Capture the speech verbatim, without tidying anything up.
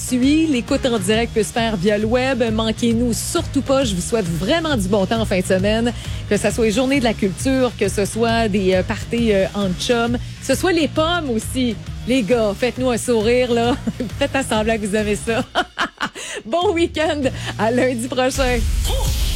suit. L'écoute en direct peut se faire via le web. Manquez-nous surtout pas. Je vous souhaite vraiment du bon temps en fin de semaine. Que ce soit les journées de la culture, que ce soit des euh, parties euh, en chum, que ce soit les pommes aussi. Les gars, faites-nous un sourire, là. Faites à semblant que vous aimez ça. Bon week-end. À lundi prochain.